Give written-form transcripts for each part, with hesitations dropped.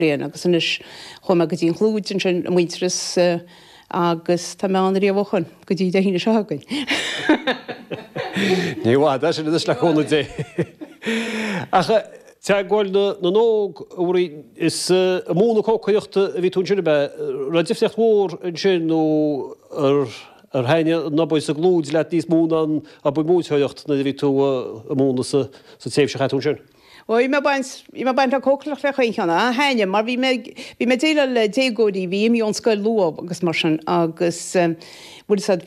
réana agus inis chuma go dtíon chlúid sin muinteras agus tá meán riomhchan go dtí de híine se hagain. Níhád sin is le chuna dé. Tá gáil na nóg is múna cócaíochta a bhí tún sinna be radiftecht mór an sin nó ar haine nabáid sa glúd le níos múna a bu múteocht na bhí tú a múna sa téh se chaún sin. I me baint a cóclach le chuchanna haine, mar bhí me déile le dégóí bhí mí an scoil luab agus mar sin agus bhí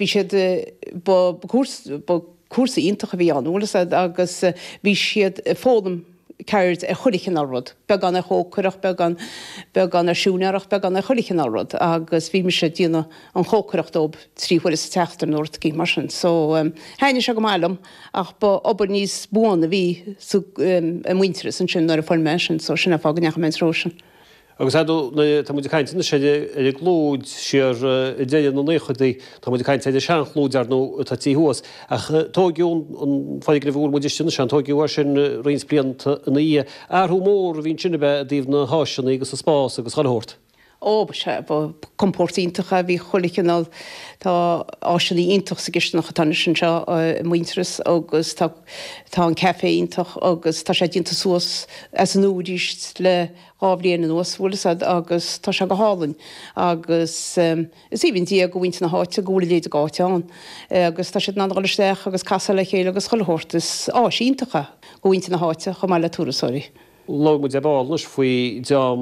siad cuasa iontacha bhí an bhla agus bhí siad fódam ceird a chuirichan árod, be gan a chócurach, be gan a siúnearach, be gan a chuirichan árod, agus bhí me sé díana an chócurach dób tríhuiir sa teachtar nóirt cí mar sin. So haine se go málam ach ba obair níos búna bhí a muinteras an sin ar a formation, so sinna fágan neach mens rósin. Agus tá muidir caiint sé glúd siar déan nó néchadaí tá muidir caiint idir sean chlúdar nó tá tíhuas ach tógiún an fáig bhúr muidir sinna sean tógiúhar sin rins blianta na í arthú mór hín sinna be díomh na háisina agus a spás agus chaóirt. Se compórtíntacha bhí cholichanál tá áisina ionintach sa gisisna chatáine sin seo muinteras agus tá an ceféintach agus tá sé dínta suas as an údíist le ábbliana nuas bhfuil agus tá se go hálainn agus is íhíntí a go bhaint na háite gúla léad gáteán agus tá siad nálisteach agus casa le chéile agus chohort is áisíntacha go bhaint na háite chu mai le túrasóirí. Lo mu bálas faoi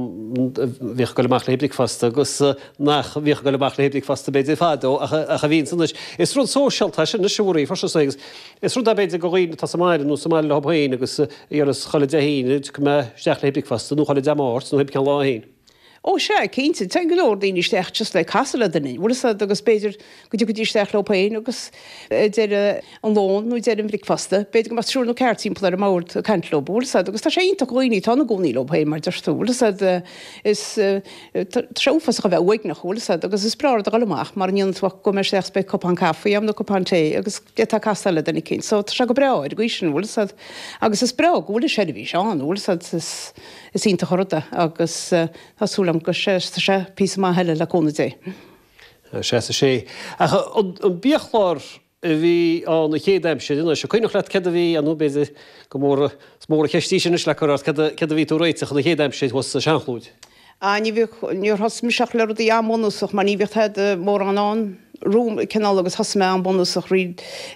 bhíh go leach léblic fasta agus nach bhíh go leach léblic fasta beidir fádó a bhíon san is rud sósealtá sin na siúí for agus is rud a beidir go réine tá Somáile nó Somáile le habhain agus ar chola dehéine go steach léblic fasta nó chola demáirt nó heb cean láhéin. Se cínta te golóir daoine isteach just le casala daine, bhla agus beidir go dtí isteach lepéin agus an lán nó an bhric fasta, beidir go trúr nó ceirtímpla ar mór a cantló bhla agus tá sé ionach roioí tána gúnaí lepéin mar deirstúla is trofas go bheith uig nach chula agus is bráir a galach mar níon tu go me seach be copán cafaí am nó copán té agus tá casala daine cin, so tá se go breáid go sin bhla agus is bra bhla sé bhí seán bhla is ínta chorda agus tásúla go sé pí má heile le cóna dé. sé sé. An bíochlár bhí an na chéadéim sé duna se chuoinech le cad a bhí anú béidir go mór cheistí sin is le chorá cad a bhí tú réiteach na chéadéim sé was seanlúid. Níor has miseach le í ammónúsach mar níbhecht mór an rúm cinál agus has me an bonúsach rí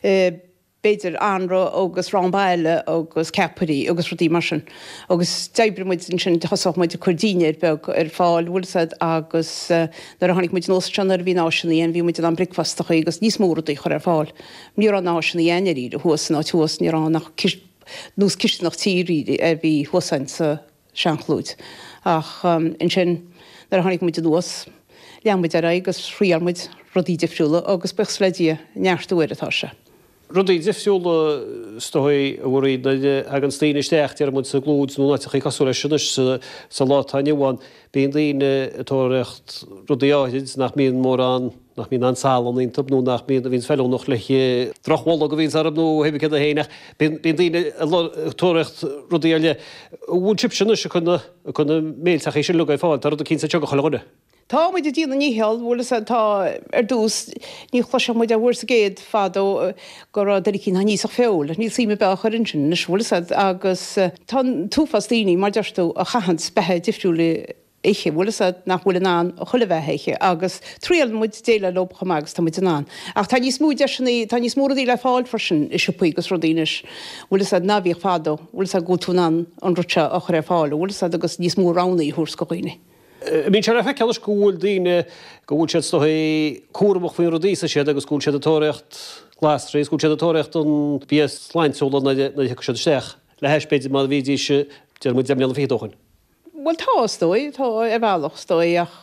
beidir anra agus ránbáile agus cepaí agus rudí mar sin. agus deibremuid sin hasach muid a chudíine beg ar fáil bhfuilsaid agus nar a tháinig muid nósan ar bhí náisina dhéon bhí muid an bricfastacha agus níos mórdaí chur ar fáil. Níor an náisina dhéanaí a thuasna tuas ní an nach nús ciistenach tíí a bhí thuasain sa seanlúid. Ach in sin nar a tháinig muid a nuas leanmuid ar agus rialmuid rudí difriúla agus bechs ledí neartúir atá se. Rudí difriúla stoi a bhí ag an stíine steach ar mu sa glúd nó chu casú sinne sa látáinehhain bíon líine atóreacht rudíáid nach míon mór an nach mín ansálan ín tubnú nach míon a vín fellú noch leiche drochhil go vín arabnú hebh a héine bíon líine tóreacht rudíile bhún chip sinne se chuna méilteach é sin lugaid fáil tar a cinn sa teag choide. Tá muid a díanana níheal bhla tá ar dús ní chluise muid a bhhuiir sa géad fádó gur cinn níos a féil, ní síime be churin sin na bhla agus tá túfas daoine mar deirú a chahans bethe difriúla éiche bhla nach bhfuil ná a chula bheithéiche agus tríal muid déile lopcha agus tá muid ná. Ach tá níos múide sinna tá níos móradí le fáil for sin is sipuígus rodíis bhla nabíoh fádó bhla go túnán an rute a chur fáil bhla agus níos mórránaí thuús go chuoine. Mín se fe ceall scúil daine go bhúil sé cuaach faoin rodísa sé agus gúil sé atóirecht glasré, gúil sé atóirecht an bí sláinsúla na sé steach. Le heispéidir má bhídí se de mu deimle fédóchan. Well tástói tá a bhealach stoi ach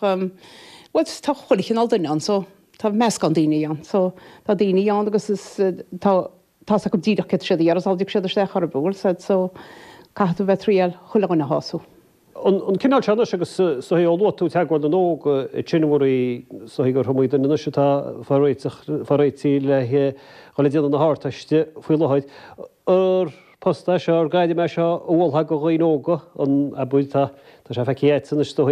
tá cholichin al daine an so tá meas gan daine an so tá daine an agus tá a go díach sé ar ádig sé steach ar búil so caú bheith tríal chulagan na hású. An cinál teanna agus óú tú teagháil an óg tinmóí gur thomuid an se tá farréití le chola déanana na háteiste faoi lehaid ar posta se ar gaiide me se bhiltha go réóga an a builta Tá sé fe chéan